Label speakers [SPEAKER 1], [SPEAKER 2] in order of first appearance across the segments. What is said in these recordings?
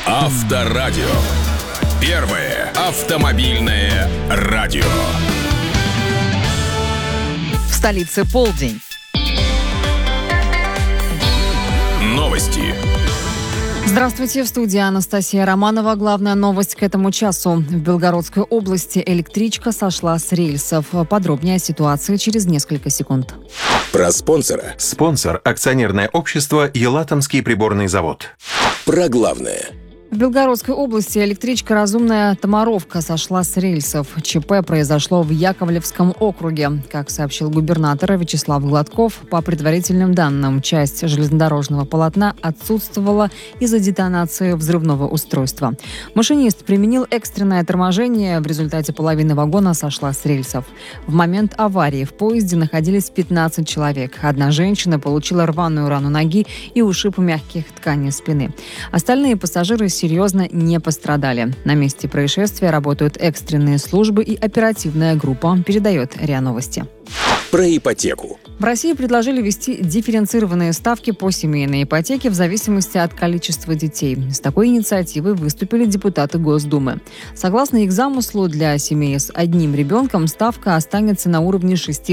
[SPEAKER 1] Авторадио. Первое автомобильное радио.
[SPEAKER 2] В столице полдень.
[SPEAKER 1] Новости.
[SPEAKER 2] Здравствуйте, в студии Анастасия Романова. Главная новость к этому часу. В Белгородской области электричка сошла с рельсов. Подробнее о ситуации через несколько секунд.
[SPEAKER 1] Про спонсора.
[SPEAKER 3] Спонсор – акционерное общество «Елатомский приборный завод».
[SPEAKER 1] Про главное.
[SPEAKER 2] В Белгородской области электричка «Разумная Томаровка» сошла с рельсов. ЧП произошло в Яковлевском округе. Как сообщил губернатор Вячеслав Гладков, по предварительным данным, часть железнодорожного полотна отсутствовала из-за детонации взрывного устройства. Машинист применил экстренное торможение, в результате половина вагона сошла с рельсов. В момент аварии в поезде находились 15 человек. Одна женщина получила рваную рану ноги и ушиб мягких тканей спины. Остальные пассажиры серьезно не пострадали. На месте происшествия работают экстренные службы и оперативная группа, передает РИА Новости.
[SPEAKER 1] Про ипотеку.
[SPEAKER 2] В России предложили ввести дифференцированные ставки по семейной ипотеке в зависимости от количества детей. С такой инициативой выступили депутаты Госдумы. Согласно их замыслу, для семей с одним ребенком ставка останется на уровне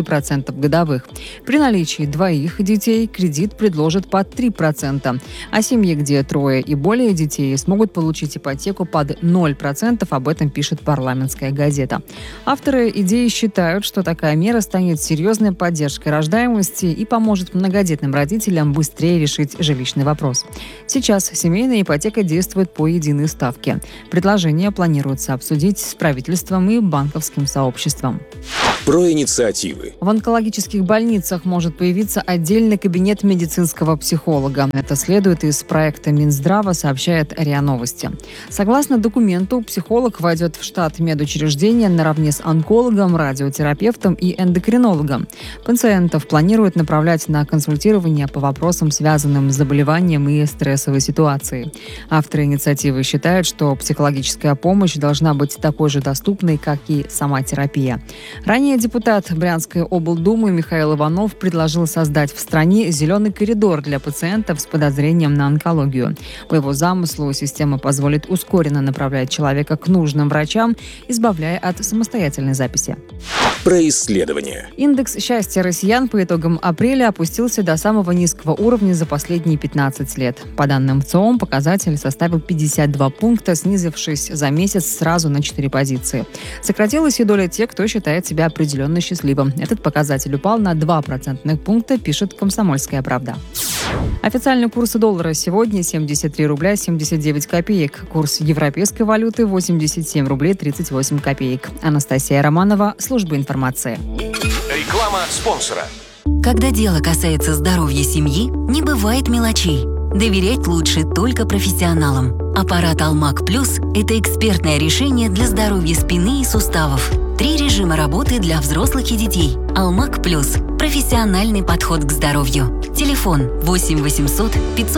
[SPEAKER 2] 6% годовых. При наличии двоих детей кредит предложат под 3%, а семьи, где трое и более детей, смогут получить ипотеку под 0%, об этом пишет «Парламентская газета». Авторы идеи считают, что такая мера станет серьезной поддержкой рождаемости и поможет многодетным родителям быстрее решить жилищный вопрос. Сейчас семейная ипотека действует по единой ставке. Предложение планируется обсудить с правительством и банковским сообществом.
[SPEAKER 1] Про инициативы.
[SPEAKER 2] В онкологических больницах может появиться отдельный кабинет медицинского психолога. Это следует из проекта Минздрава, сообщает РИА Новости. Согласно документу, психолог войдет в штат медучреждения наравне с онкологом, радиотерапевтом и эндокринологом. Пациентов планируют направлять на консультирование по вопросам, связанным с заболеванием и стрессовой ситуацией. Авторы инициативы считают, что психологическая помощь должна быть такой же доступной, как и сама терапия. Ранее депутат Брянской облдумы Михаил Иванов предложил создать в стране зеленый коридор для пациентов с подозрением на онкологию. По его замыслу, система позволит ускоренно направлять человека к нужным врачам, избавляя от самостоятельной записи.
[SPEAKER 1] Про исследования.
[SPEAKER 2] Индекс счастья россиян по итогам апреля опустился до самого низкого уровня за последние 15 лет. По данным ЦИОМ, показатель составил 52 пункта, снизившись за месяц сразу на 4 позиции. Сократилась и доля тех, кто считает себя определенно счастливым. Этот показатель упал на 2 процентных пункта, пишет «Комсомольская правда». Официальный курс доллара сегодня 73 рубля 79 копеек. Курс европейской валюты 87 рублей 38 копеек. Анастасия Романова, служба информации.
[SPEAKER 1] Реклама спонсора.
[SPEAKER 4] Когда дело касается здоровья семьи, не бывает мелочей. Доверять лучше только профессионалам. Аппарат «Алмак Плюс» – это экспертное решение для здоровья спины и суставов. 3 режима работы для взрослых и детей. «Алмак Плюс» – профессиональный подход к здоровью. Телефон 8 800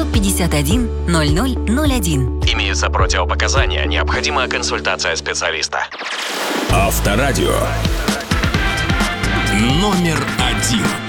[SPEAKER 4] 551 0001.
[SPEAKER 5] Имеются противопоказания, необходима консультация специалиста.
[SPEAKER 1] Авторадио. Номер 1.